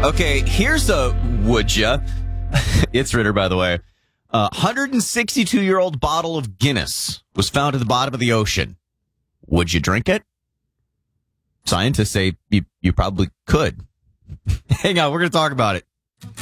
Okay, here's a would ya. It's Ritter, by the way. 162-year-old bottle of Guinness was found at the bottom of the ocean. Would you drink it? Scientists say you probably could. Hang on, we're going to talk about it.